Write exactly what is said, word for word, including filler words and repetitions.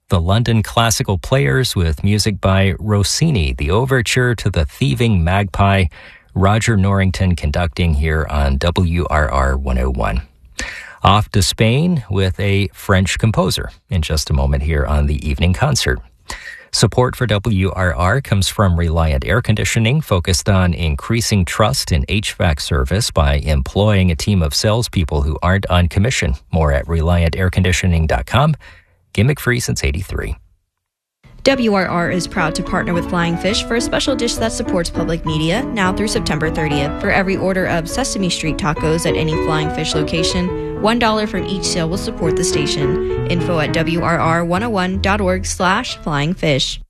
The London Classical Players with music by Rossini, the overture to The Thieving Magpie. Roger Norrington conducting here on W R R one oh one. Off to Spain with a French composer in just a moment here on the evening concert. Support for W R R comes from Reliant Air Conditioning, focused on increasing trust in H V A C service by employing a team of salespeople who aren't on commission. More at reliant air conditioning dot com. Gimmick free since eighty-three. W R R is proud to partner with Flying Fish for a special dish that supports public media now through September thirtieth. For every order of Sesame Street tacos at any Flying Fish location, one dollar from each sale will support the station. Info at W R R one oh one dot org slash flying fish.